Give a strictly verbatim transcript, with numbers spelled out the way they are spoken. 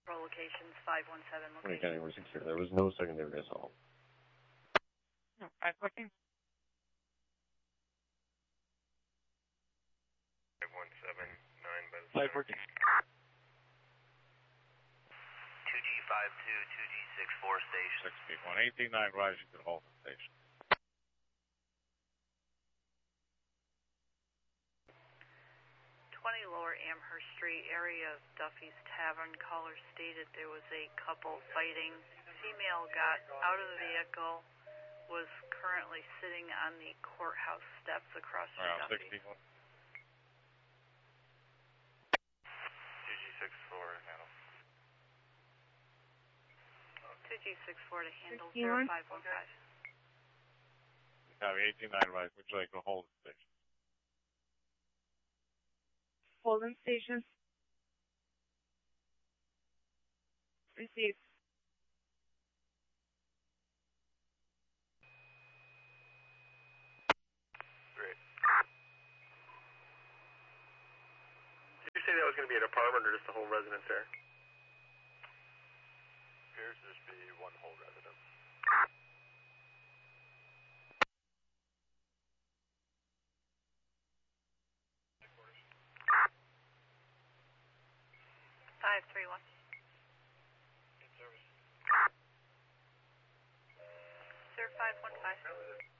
Roll locations, five one seven Twenty location. County were secure. There was no secondary assault. No, five fourteen. five one seven nine by the five fourteen. two G five two, two G six four station. six feet one, eighteen nine rising to the Halton station. twenty Lower Amherst Street, area of Duffy's Tavern. Caller stated there was a couple fighting. Female got out of the vehicle, was currently sitting on the courthouse steps across from Around Duffy's. sixty-one. two G six four handle. two G six four to handle sixty-one. zero five one five. Copy, eighteen nine rising. Would you like to hold the station? Holden Station. Receive. Great. Did you say that was going to be an apartment or just a whole residence there? Appears to just be one whole residence. five three one. In service. zero five one five.